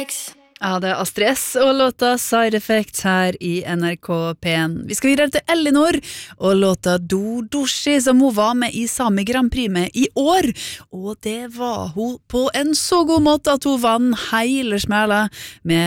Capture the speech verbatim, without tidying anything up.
Ja, det er Astrid S og låta Side Effects her i N R K P en. Vi skal videre til Elinor og låta Do Doshi, som hun var med i Sami Grand Prix med i år. Og det var hun på en så god måte at hun vann hele smæla med